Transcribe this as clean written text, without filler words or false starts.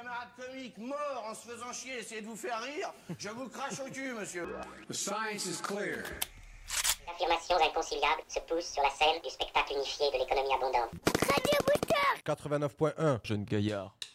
camarade comique mort en se faisant chier, essayer de vous faire rire, je vous crache au cul, monsieur. The science is clear. Affirmations inconciliables se poussent sur la scène du spectacle unifié de l'économie abondante. Radio Booster 89.1 Jeune Gaillard.